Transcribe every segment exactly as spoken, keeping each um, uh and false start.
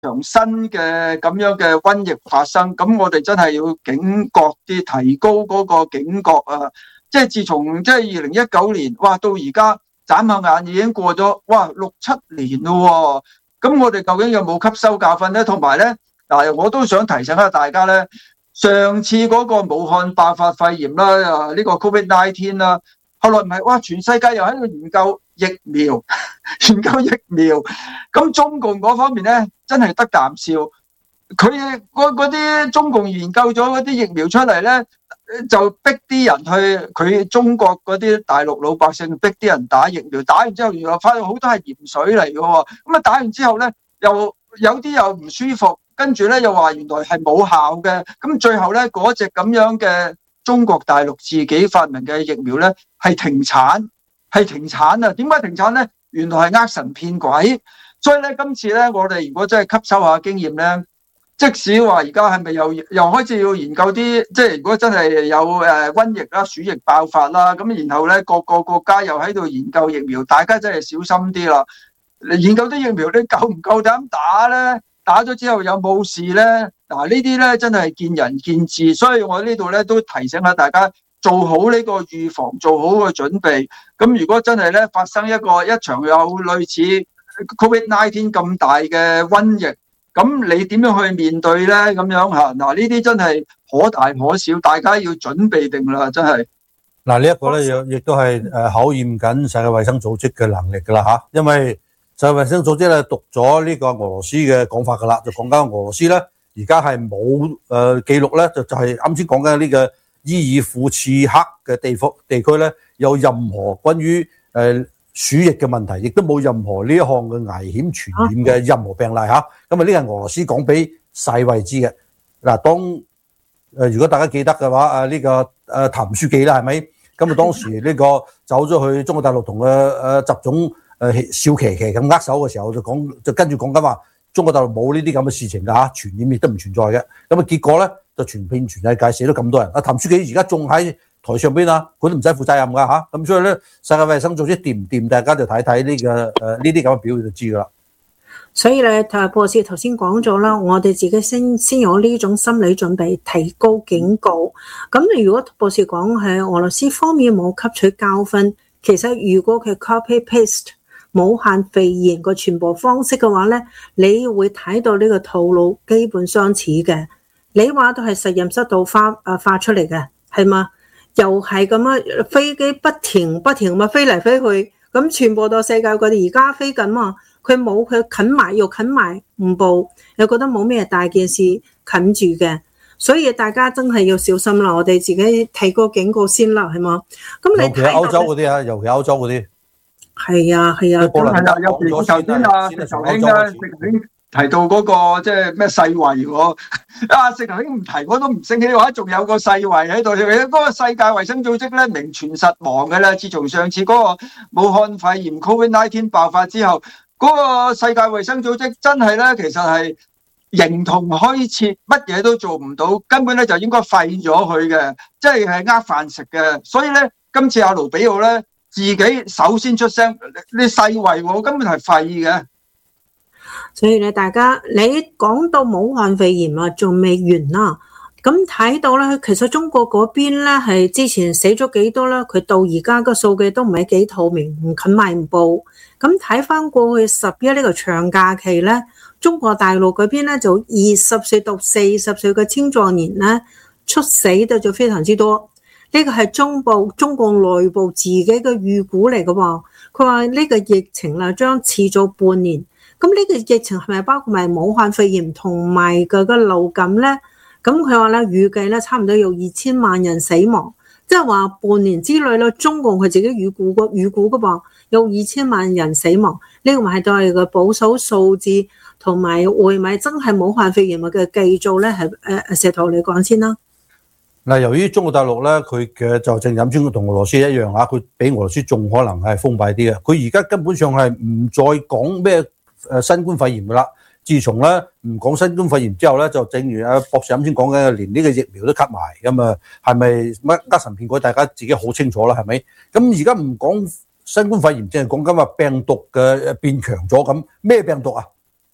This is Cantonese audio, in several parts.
場新嘅咁樣嘅瘟疫發生，咁我哋真係要警覺啲，提高嗰個警覺啊！即係自從即係二零一九年，哇，到而家眨下眼已經過咗哇六七年咯喎，咁我哋究竟有冇吸收教訓咧？同埋咧，嗱，我都想提醒下大家咧，上次嗰個武漢爆發肺炎啦，啊呢個 Covid 十九 啦，後來唔係哇，全世界又喺度研究疫苗，研究疫苗，咁中共嗰方面咧真係得啖笑，佢嗰嗰啲中共研究咗嗰啲疫苗出嚟咧，就逼啲人去佢中國嗰啲大陸老百姓逼啲人打疫苗，打完之後原來發現好多係鹽水嚟嘅喎，咁啊打完之後咧又有啲又唔舒服，跟住咧又話原來係冇效嘅，咁最後咧嗰隻咁樣嘅中國大陸自己發明嘅疫苗咧係停產，係停產啊！點解停產咧？原來係呃神騙鬼，所以咧今次咧我哋如果真係吸收下經驗咧。即使話而家係咪又又開始要研究啲，即係如果真係有誒瘟疫啦、鼠疫爆發啦，咁然後咧各個國家又喺度研究疫苗，大家真係小心啲啦。研究啲疫苗你夠唔夠膽打咧？打咗之後有冇事咧？嗱，呢啲咧真係見仁見智，所以我呢度咧都提醒下大家做好呢個預防，做好個準備。咁如果真係咧發生一個一場有類似 Covid 十九 咁大嘅瘟疫，咁你點樣去面對咧？咁樣嚇嗱，呢啲真係可大可小，大家要準備定啦，真係。 嗱，呢一個咧亦都係誒考驗緊世界衛生組織嘅能力㗎啦嚇，因為世界衛生組織咧讀咗呢個俄羅斯嘅講法㗎啦，就講緊俄羅斯咧而家係冇誒記錄咧，就就係啱先講緊呢個伊爾庫次克嘅地方地區咧有任何關於誒。呃鼠疫嘅問題，亦都冇任何呢一項嘅危險傳染嘅任何病例嚇。咁啊，呢個係俄羅斯講俾世衛知嘅。嗱，當誒、呃、如果大家記得嘅話，啊呢、這個誒、呃、譚書記啦，係咪？咁啊當時呢個走咗去中國大陸同嘅誒習總誒、呃、笑騎騎咁握手嘅時候，就講就跟住講緊話，中國大陸冇呢啲咁嘅事情㗎嚇，傳染亦都唔存在嘅。咁啊結果咧就傳遍全世界，死咗咁多人。啊譚書記而家仲喺台上邊啊，佢都唔使負責任㗎嚇，咁所以咧，世界衛生組織掂唔掂，大家就睇睇呢個誒呢啲咁嘅表現就知㗎啦。 所以咧，博士頭先講咗啦，我哋自己先先有呢種心理準備，提高警告。咁如果博士講係俄羅斯方面冇吸取教訓，其實如果佢 copy paste 武漢肺炎個傳播方式嘅話咧，你會睇到呢個套路基本相似嘅。你話都係實驗室度發啊發出嚟嘅，係嘛？又係咁樣，飛機不停不停咁飛嚟飛去，咁傳播到世界各地。而家飛緊嘛，佢冇佢近埋又近埋唔報，又覺得冇咩大件事近住嘅，所以大家真係要小心啦。我哋自己提個警告先啦，係嘛？咁你尤其係歐洲嗰啲啊，尤其係歐洲嗰啲， 係啊係啊， 係啦，有時頭先啊，石頭兄咧，石頭兄提到嗰個即係咩世衛喎，啊石頭兄唔提我都唔醒起嘅話，仲有個世衛喺度，嗰個世界衛生組織咧名存實亡嘅啦。自從上次嗰個武漢肺炎 Covid 十九 爆發之後，嗰個世界衛生組織真係咧，其實係形同虛設，乜嘢都做唔到，根本咧就應該廢咗佢嘅，即係係呃飯食嘅。所以咧，今次阿盧比奧咧自己首先出聲，你世衛我根本係廢嘅。 所以咧，大家你講到武漢肺炎啊，仲未完啦。咁睇到咧，其實中國嗰邊咧係之前死咗幾多咧？佢到而家個數據都唔係幾透明，唔近埋唔報。咁睇翻過去十一呢個長假期咧，中國大陸嗰邊咧就二十歲到四十歲嘅青壯年咧出死得就非常之多。呢個係中部中共內部自己嘅預估嚟嘅喎。佢話呢個疫情啦將持續半年。咁呢個疫情係咪包括埋武漢肺炎同埋嗰個流感咧？咁佢話咧預計咧差唔多有二千萬人死亡，即係話半年之內咧，中共佢自己預估個預估嘅噃，有二千萬人死亡。呢個咪係對個保守數字，同埋會唔會真係武漢肺炎嘅繼續咧？係誒石頭你講先啦。 嗱，由於中國大陸咧，佢嘅就正飲專同俄羅斯一樣啊，佢比俄羅斯仲可能係封閉啲嘅。佢而家根本上係唔再講咩誒新冠肺炎噶啦。自從咧唔講新冠肺炎之後咧，就正如阿博士啱先講嘅，連呢個疫苗都吸埋咁啊，係咪乜呃神騙鬼？大家自己好清楚啦，係咪？咁而家唔講新冠肺炎，淨係講緊話病毒嘅變強咗咁，咩病毒啊？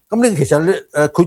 咁呢其實咧誒佢。